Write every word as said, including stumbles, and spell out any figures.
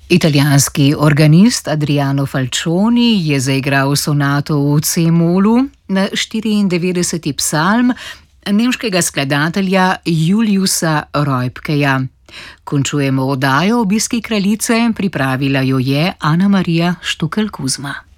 Italijanski organist Adriano Falcioni je zaigral sonato v C-molu na štiriindevetdeseti psalm nemškega skladatelja Juliusa Reubkeja. Končujemo oddajo Obiski kraljice, pripravila jo je Ana Marija Štukelj Kuzma.